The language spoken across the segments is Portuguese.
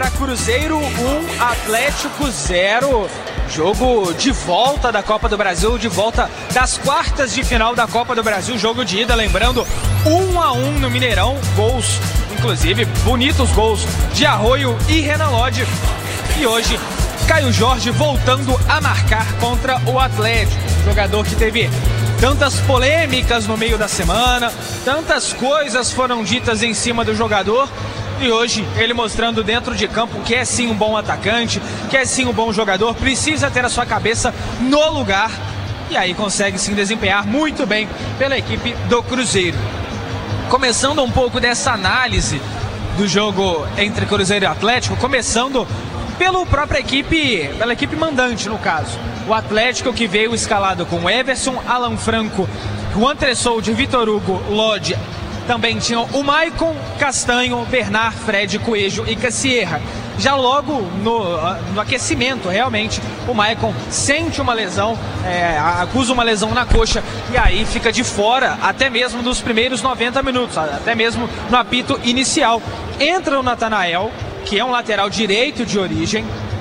para Cruzeiro 1, Atlético 0. Jogo de volta da Copa do Brasil, de volta das quartas de final da Copa do Brasil. Jogo de ida, lembrando, 1-1 no Mineirão. Gols, inclusive, bonitos gols de Arroio e Renan Lodge. E hoje, Caio Jorge voltando a marcar contra o Atlético. Jogador que teve tantas polêmicas no meio da semana, tantas coisas foram ditas em cima do jogador. E hoje ele mostrando dentro de campo que é sim um bom atacante, que é sim um bom jogador, precisa ter a sua cabeça no lugar. E aí consegue sim desempenhar muito bem pela equipe do Cruzeiro. Começando um pouco dessa análise do jogo entre Cruzeiro e Atlético, começando pela própria equipe, pela equipe mandante no caso. O Atlético, que veio escalado com Everson, Alan Franco, Juan Tressoldi, Vitor Hugo, Lodge. Também tinham o Maicon, Castanho, Bernard, Fred, Coelho e Cassierra. Já logo no aquecimento, realmente, o Maicon sente uma lesão, acusa uma lesão na coxa e aí fica de fora até mesmo dos primeiros 90 minutos, até mesmo no apito inicial. Entra o Natanael, que é um lateral direito de origem,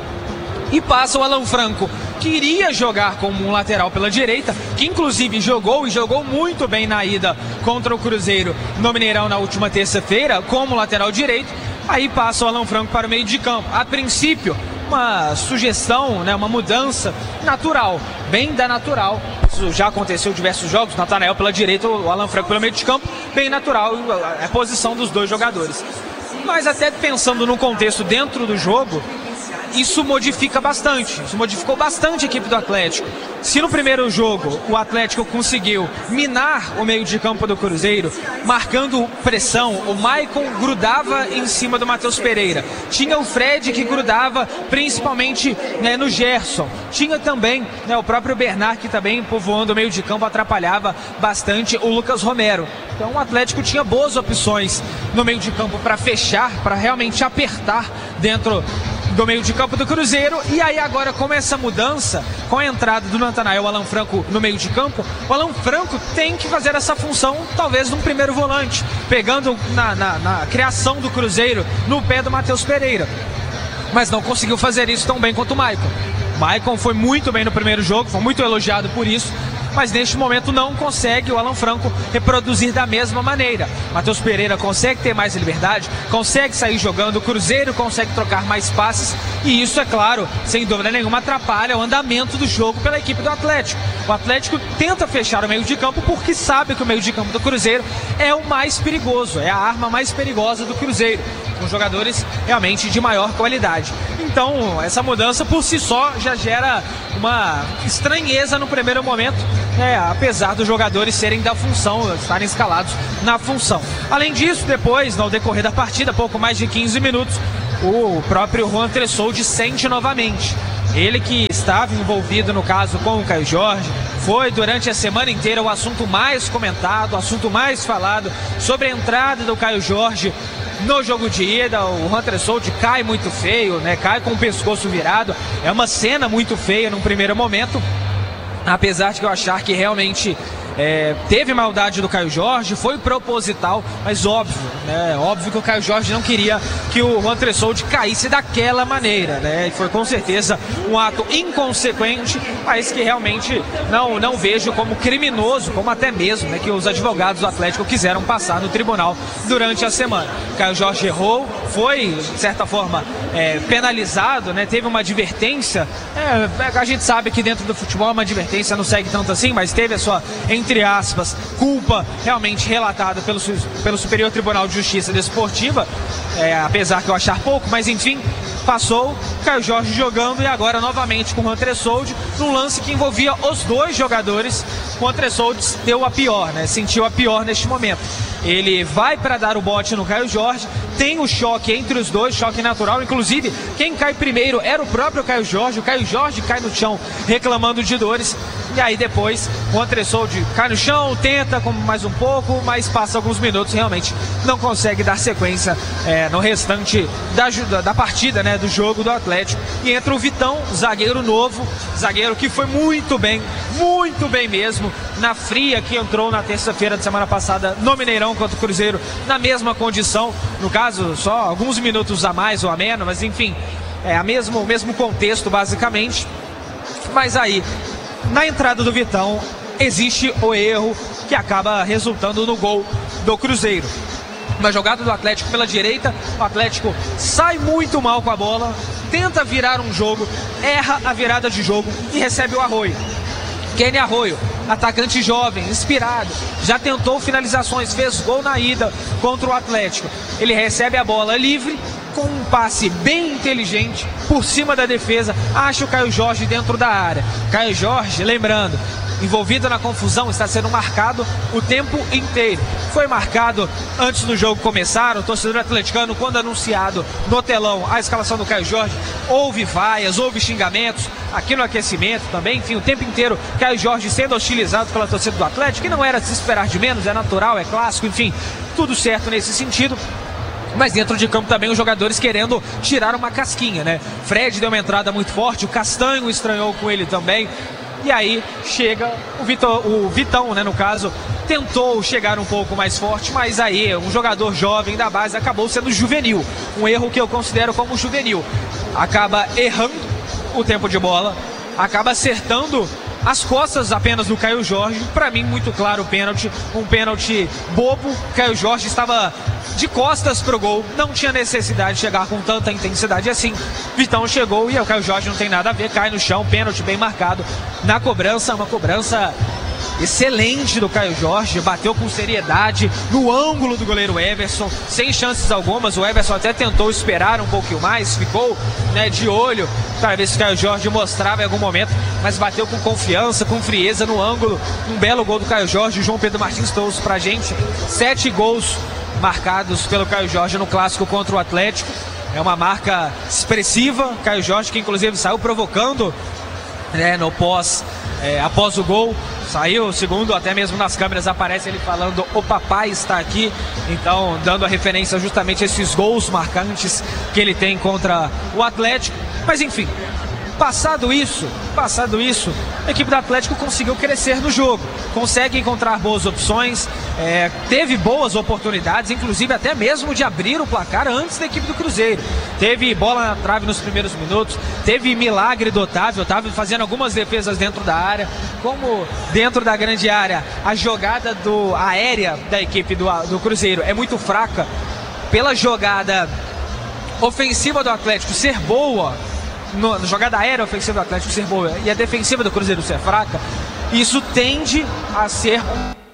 e passa o Alan Franco, que iria jogar como um lateral pela direita, que inclusive jogou muito bem na ida contra o Cruzeiro no Mineirão na última terça-feira, como lateral direito. Aí passa o Alan Franco para o meio de campo. A princípio, uma sugestão, uma mudança natural, bem da natural. Isso já aconteceu em diversos jogos, Natanael pela direita, o Alan Franco pelo meio de campo, bem natural a posição dos dois jogadores. Mas até pensando no contexto dentro do jogo, isso modifica bastante, isso modificou bastante a equipe do Atlético. Se no primeiro jogo o Atlético conseguiu minar o meio de campo do Cruzeiro, marcando pressão, o Maicon grudava em cima do Matheus Pereira. Tinha o Fred que grudava principalmente no Gerson. Tinha também o próprio Bernard, que também povoando o meio de campo atrapalhava bastante o Lucas Romero. Então o Atlético tinha boas opções no meio de campo para fechar, para realmente apertar dentro do meio de campo do Cruzeiro. E aí agora com essa mudança, com a entrada do Natanael, o Alan Franco no meio de campo, o Alan Franco tem que fazer essa função talvez num primeiro volante, pegando na criação do Cruzeiro no pé do Matheus Pereira, mas não conseguiu fazer isso tão bem quanto o Maicon. Maicon foi muito bem no primeiro jogo, foi muito elogiado por isso, mas neste momento não consegue o Alan Franco reproduzir da mesma maneira. Matheus Pereira consegue ter mais liberdade, consegue sair jogando, o Cruzeiro consegue trocar mais passes, e isso, é claro, sem dúvida nenhuma, atrapalha o andamento do jogo pela equipe do Atlético. O Atlético tenta fechar o meio de campo porque sabe que o meio de campo do Cruzeiro é o mais perigoso, é a arma mais perigosa do Cruzeiro, com jogadores realmente de maior qualidade. Então, essa mudança por si só já gera uma estranheza no primeiro momento, apesar dos jogadores serem da função, estarem escalados na função. Além disso, depois, no decorrer da partida, pouco mais de 15 minutos, o próprio Juan Tressoldi sente novamente. Ele que estava envolvido, no caso, com o Caio Jorge, foi durante a semana inteira o assunto mais comentado, o assunto mais falado sobre a entrada do Caio Jorge no jogo de ida. O Juan Tressoldi cai muito feio, cai com o pescoço virado. É uma cena muito feia num primeiro momento, apesar de eu achar que realmente teve maldade do Caio Jorge, foi proposital, mas óbvio que o Caio Jorge não queria que o Juan Tressoldi caísse daquela maneira, E foi com certeza um ato inconsequente, mas que realmente não vejo como criminoso, como até mesmo que os advogados do Atlético quiseram passar no tribunal durante a semana. O Caio Jorge errou, foi, de certa forma, penalizado, teve uma advertência. A gente sabe que dentro do futebol uma advertência não segue tanto assim, mas teve a sua, entre aspas, culpa realmente relatada pelo Superior Tribunal de Justiça Desportiva, apesar que eu achar pouco, mas enfim, passou. Caio Jorge jogando e agora novamente com o Juan Tressoldi, num lance que envolvia os dois jogadores. O Juan Tressoldi deu a pior, sentiu a pior neste momento. Ele vai para dar o bote no Caio Jorge, tem o choque entre os dois, choque natural, inclusive quem cai primeiro era o próprio Caio Jorge. O Caio Jorge cai no chão reclamando de dores, E aí depois o Andressoldi cai no chão, tenta com mais um pouco, mas passa alguns minutos e realmente não consegue dar sequência no restante da partida, né, do jogo do Atlético. E entra o Vitão, zagueiro novo, zagueiro que foi muito bem mesmo, na fria que entrou na terça-feira de semana passada no Mineirão contra o Cruzeiro, na mesma condição, no caso só alguns minutos a mais ou a menos, mas enfim, o mesmo contexto basicamente. Mas aí, na entrada do Vitão, existe o erro que acaba resultando no gol do Cruzeiro. Uma jogada do Atlético pela direita, o Atlético sai muito mal com a bola, tenta virar um jogo, erra a virada de jogo e recebe o Arroio. Kenny Arroio, atacante jovem, inspirado, já tentou finalizações, fez gol na ida contra o Atlético. Ele recebe a bola livre, com um passe bem inteligente, por cima da defesa, acha o Caio Jorge dentro da área. Caio Jorge, lembrando, envolvido na confusão, está sendo marcado o tempo inteiro. Foi marcado antes do jogo começar. O torcedor atleticano, quando anunciado no telão a escalação do Caio Jorge, houve vaias, houve xingamentos, aqui no aquecimento também, enfim, o tempo inteiro Caio Jorge sendo hostilizado pela torcida do Atlético, que não era de se esperar de menos, é natural, é clássico, enfim, tudo certo nesse sentido. Mas dentro de campo também os jogadores querendo tirar uma casquinha, né? Fred deu uma entrada muito forte, o Castanho estranhou com ele também. E aí chega o Vitão, né, no caso, tentou chegar um pouco mais forte, mas aí um jogador jovem da base acabou sendo juvenil. Um erro que eu considero como juvenil. Acaba errando o tempo de bola, acaba acertando as costas apenas do Caio Jorge. Para mim, muito claro o pênalti, um pênalti bobo. Caio Jorge estava de costas pro gol, não tinha necessidade de chegar com tanta intensidade assim. Vitão chegou e o Caio Jorge não tem nada a ver, cai no chão, pênalti bem marcado na cobrança, uma cobrança excelente do Caio Jorge, bateu com seriedade no ângulo do goleiro Everson, sem chances algumas. O Everson até tentou esperar um pouquinho mais, ficou, né, de olho para ver se o Caio Jorge mostrava em algum momento, mas bateu com confiança, com frieza no ângulo. Um belo gol do Caio Jorge. João Pedro Martins trouxe pra gente 7 gols marcados pelo Caio Jorge no clássico contra o Atlético. É uma marca expressiva. Caio Jorge, que inclusive saiu provocando, né, após o gol, saiu, segundo até mesmo nas câmeras aparece ele falando: o papai está aqui. Então dando a referência justamente a esses gols marcantes que ele tem contra o Atlético. Mas enfim, passado isso, a equipe do Atlético conseguiu crescer no jogo, consegue encontrar boas opções, teve boas oportunidades, inclusive até mesmo de abrir o placar antes da equipe do Cruzeiro. Teve bola na trave nos primeiros minutos, teve milagre do Otávio fazendo algumas defesas dentro da área, como dentro da grande área a jogada aérea da equipe do Cruzeiro é muito fraca. Pela jogada ofensiva do Atlético ser boa, na jogada aérea ofensiva do Atlético ser boa e a defensiva do Cruzeiro ser fraca, isso tende a ser